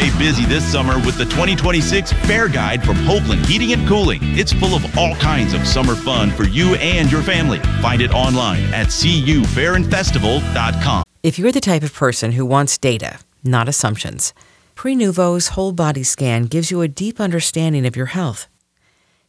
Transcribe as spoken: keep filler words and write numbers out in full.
Stay busy this summer with the twenty twenty-six Fair Guide from Hoagland Heating and Cooling. It's full of all kinds of summer fun for you and your family. Find it online at c u fair and festival dot com. If you're the type of person who wants data, not assumptions, Prenuvo's whole body scan gives you a deep understanding of your health.